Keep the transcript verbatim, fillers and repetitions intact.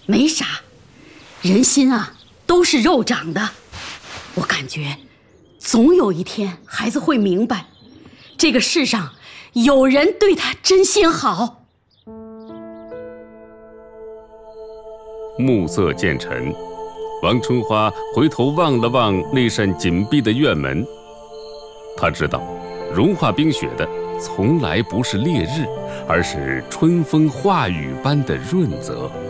没啥，人心啊都是肉长的。我感觉，总有一天孩子会明白，这个世上有人对他真心好。 暮色渐沉，王春花回头望了望那扇紧闭的院门，她知道，融化冰雪的从来不是烈日，而是春风化雨般的润泽。